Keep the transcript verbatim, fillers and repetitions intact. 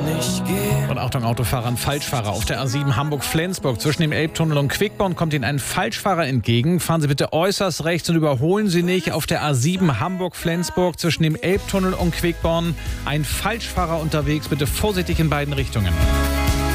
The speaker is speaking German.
nicht gehen. Und Achtung, Autofahrer, ein Falschfahrer auf der A sieben Hamburg-Flensburg. Zwischen dem Elbtunnel und Quickborn kommt Ihnen ein Falschfahrer entgegen. Fahren Sie bitte äußerst rechts und überholen Sie nicht. Auf der A sieben Hamburg-Flensburg zwischen dem Elbtunnel und Quickborn ein Falschfahrer unterwegs. Bitte vorsichtig in beiden Richtungen.